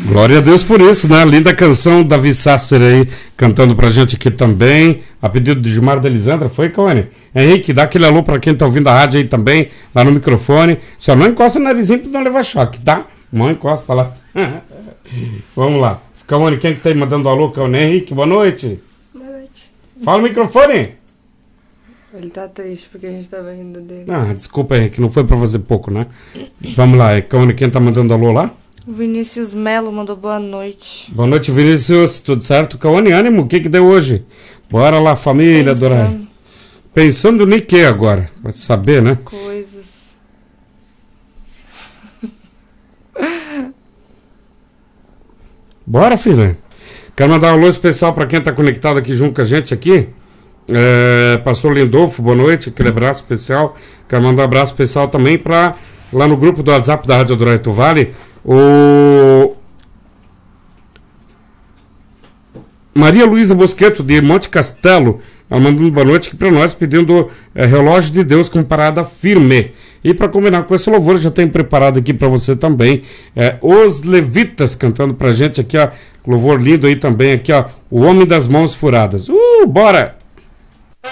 Glória a Deus por isso, né? Linda canção, Davi Sasser aí, cantando pra gente aqui também, a pedido de Gilmar da Elisandra, foi, Cone? Henrique, dá aquele alô pra quem tá ouvindo a rádio aí também, lá no microfone. Só não encosta o narizinho pra não levar choque, tá? Não encosta lá. Vamos lá. Cone, quem que tá aí mandando alô, Cone? Henrique, boa noite. Boa noite. Fala o microfone. Ele tá triste porque a gente tava rindo dele. Ah, desculpa, Henrique, não foi pra fazer pouco, né? Vamos lá, Cone, quem tá mandando alô lá? O Vinícius Melo mandou boa noite. Boa noite, Vinícius. Tudo certo? Cauane, ânimo, o que que deu hoje? Bora lá, família, Dorai. Pensando em que agora? Vai saber, né? Coisas. Bora, filha. Quero mandar um alô especial para quem tá conectado aqui junto com a gente aqui. Pastor Lindolfo, boa noite. Aquele abraço especial. Quero mandar um abraço especial também para lá no grupo do WhatsApp da Rádio Dorai do Vale. O Maria Luísa Bosqueto, de Monte Castelo, ela mandando boa noite aqui para nós, pedindo Relógio de Deus com parada firme. E para combinar com esse louvor, já tenho preparado aqui para você também Os Levitas cantando pra gente aqui, ó. Louvor lindo aí também, aqui, ó. O Homem das Mãos Furadas. Bora!